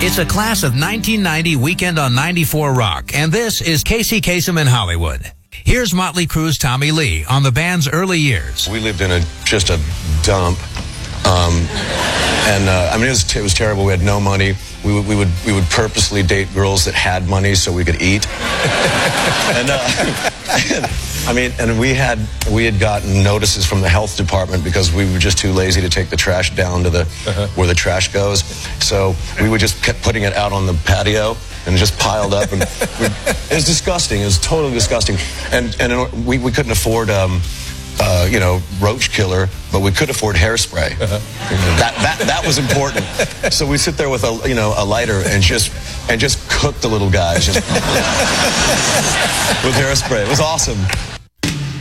It's a class of 1990 Weekend on 94 Rock, and this is Casey Kasem in Hollywood. Here's Motley Crue's Tommy Lee on the band's early years. We lived in just a dump, it was terrible. We had no money. We would purposely date girls that had money so we could eat. And we had gotten notices from the health department because we were just too lazy to take the trash down to where the trash goes. So we would just kept putting it out on the patio and it just piled up. And it was disgusting. It was totally disgusting. And we couldn't afford roach killer, but we could afford hairspray. That was important. So we sit there with a lighter and just cook the little guys with hairspray. It was awesome.